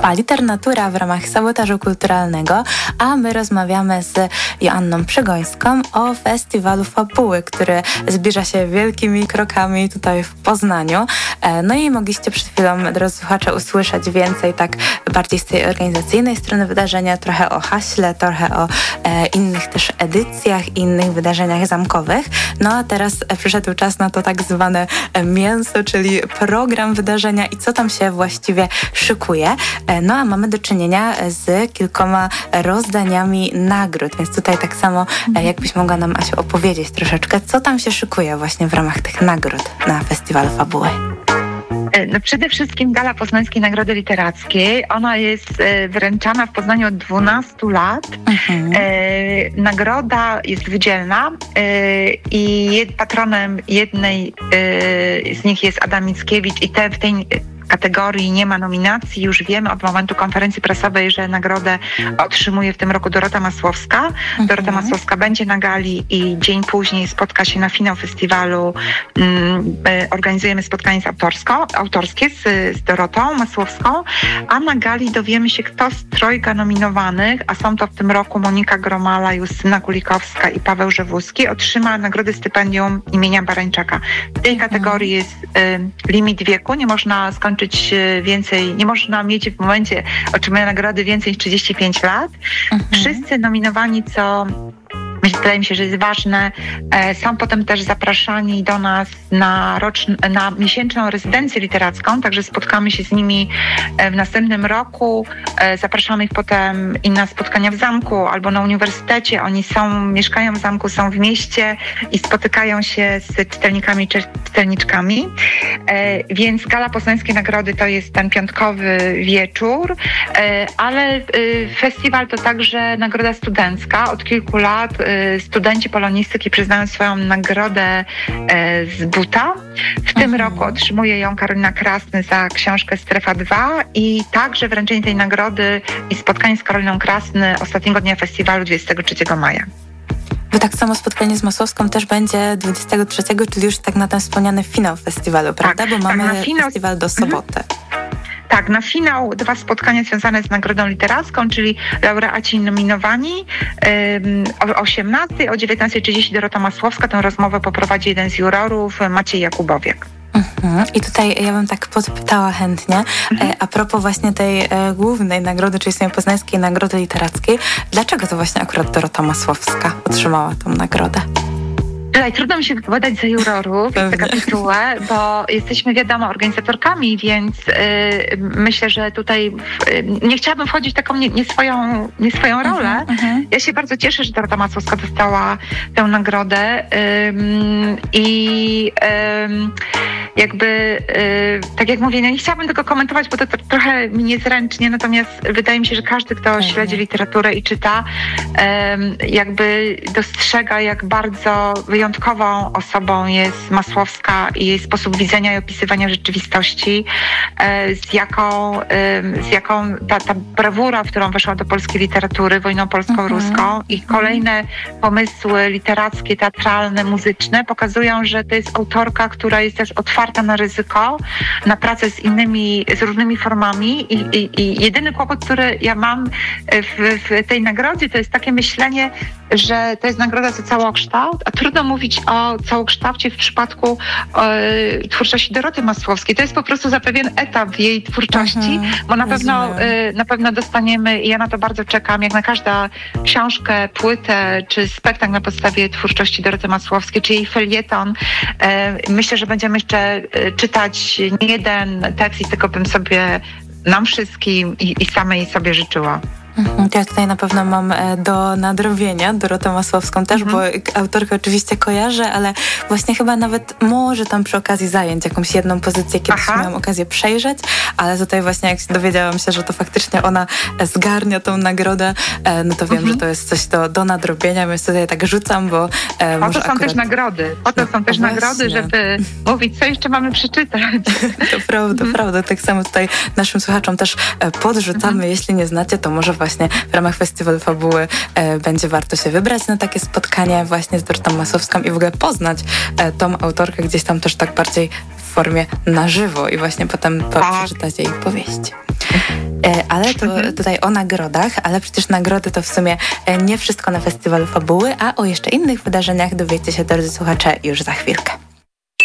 Trwa Liternatura w ramach Sabotażu Kulturalnego, a my rozmawiamy z Joanną Przygońską o festiwalu Fabuły, który zbliża się wielkimi krokami tutaj w Poznaniu. No i mogliście przed chwilą, drodzy słuchacze, usłyszeć więcej tak bardziej z tej organizacyjnej strony wydarzenia, trochę o haśle, trochę o innych też edycjach, innych wydarzeniach zamkowych. No a teraz przyszedł czas na to tak zwane mięso, czyli program wydarzenia i co tam się właściwie szykuje. No a mamy do czynienia z kilkoma rozdaniami nagród, więc tutaj tak samo jakbyś mogła nam, Asiu, opowiedzieć troszeczkę, co tam się szykuje właśnie w ramach tych nagród na Festiwalu Fabuły. No przede wszystkim Gala Poznańskiej Nagrody Literackiej. Ona jest wręczana w Poznaniu od 12 lat. Nagroda jest dwudzielna i patronem jednej z nich jest Adam Mickiewicz i w tej kategorii nie ma nominacji. Już wiemy od momentu konferencji prasowej, że nagrodę otrzymuje w tym roku Dorota Masłowska. Dorota Masłowska będzie na gali i dzień później spotka się na finał festiwalu. Organizujemy spotkanie autorskie z Dorotą Masłowską, a na gali dowiemy się, kto z trojga nominowanych, a są to w tym roku Monika Gromala, Justyna Kulikowska i Paweł Żewuski, otrzyma nagrodę stypendium imienia Barańczaka. W tej kategorii jest limit wieku, nie można skończyć więcej, nie można mieć w momencie otrzymania nagrody więcej niż 35 lat. Wszyscy nominowani, co wydaje mi się, że jest ważne, są potem też zapraszani do nas na miesięczną rezydencję literacką, także spotkamy się z nimi w następnym roku. Zapraszamy ich potem i na spotkania w zamku albo na uniwersytecie. Oni mieszkają w zamku, są w mieście i spotykają się z czytelnikami czy czytelniczkami. Więc Gala Poznańskiej Nagrody to jest ten piątkowy wieczór, ale festiwal to także nagroda studencka. Od kilku lat studenci polonistyki przyznają swoją nagrodę z buta. W tym roku otrzymuje ją Karolina Krasny za książkę Strefa 2 i także wręczenie tej nagrody i spotkanie z Karoliną Krasny ostatniego dnia festiwalu 23 maja. Bo tak samo spotkanie z Masłowską też będzie 23, czyli już tak na ten wspomniany finał festiwalu, prawda? Tak, bo mamy finał festiwal do soboty. Tak, na finał 2 spotkania związane z Nagrodą Literacką, czyli laureaci nominowani o 18:00, o 19:30 Dorota Masłowska. Tę rozmowę poprowadzi jeden z jurorów, Maciej Jakubowiak. I tutaj ja bym tak podpytała chętnie, a propos właśnie tej głównej nagrody, czyli tej Poznańskiej Nagrody Literackiej, dlaczego to właśnie akurat Dorota Masłowska otrzymała tą nagrodę? Tutaj trudno mi się wypowiadać za jurorów w tę kapitułę, bo jesteśmy, wiadomo, organizatorkami, więc myślę, że tutaj nie chciałabym wchodzić w taką nie swoją rolę. Ja się bardzo cieszę, że Dorota Masłowska dostała tę nagrodę i jakby, tak jak mówię, nie chciałabym tego komentować, bo to trochę mi niezręcznie, natomiast wydaje mi się, że każdy, kto śledzi literaturę i czyta, jakby dostrzega, jak bardzo wyjątkową osobą jest Masłowska i jej sposób widzenia i opisywania rzeczywistości, z jaką ta brawura, w którą weszła do polskiej literatury, wojną polsko-ruską i kolejne pomysły literackie, teatralne, muzyczne pokazują, że to jest autorka, która jest też otwarta na ryzyko, na pracę z różnymi formami i jedyny kłopot, który ja mam w tej nagrodzie, to jest takie myślenie, że to jest nagroda za całokształt, a trudno mówić o całokształcie w przypadku twórczości Doroty Masłowskiej. To jest po prostu za pewien etap w jej twórczości, bo na pewno dostaniemy, i ja na to bardzo czekam, jak na każdą książkę, płytę czy spektakl na podstawie twórczości Doroty Masłowskiej, czy jej felieton. Myślę, że będziemy jeszcze czytać nie jeden tekst i tego bym sobie nam wszystkim i samej sobie życzyła. Ja tutaj na pewno mam do nadrobienia Dorotę Masłowską też, bo autorkę oczywiście kojarzę, ale właśnie chyba nawet może tam przy okazji zająć jakąś jedną pozycję, kiedyś miałam okazję przejrzeć, ale tutaj właśnie jak dowiedziałam się, że to faktycznie ona zgarnia tą nagrodę, no to wiem, że to jest coś do nadrobienia, więc tutaj tak rzucam, bo może są też nagrody. Są też nagrody, żeby mówić, co jeszcze mamy przeczytać. To prawda. Tak samo tutaj naszym słuchaczom też podrzucamy, jeśli nie znacie, to może właśnie w ramach Festiwalu Fabuły będzie warto się wybrać na takie spotkanie właśnie z Dorotą Masłowską i w ogóle poznać tą autorkę gdzieś tam też tak bardziej w formie na żywo i właśnie potem przeczytać jej powieści. Ale to tutaj o nagrodach, ale przecież nagrody to w sumie nie wszystko na Festiwalu Fabuły, a o jeszcze innych wydarzeniach dowiecie się, drodzy słuchacze, już za chwilkę.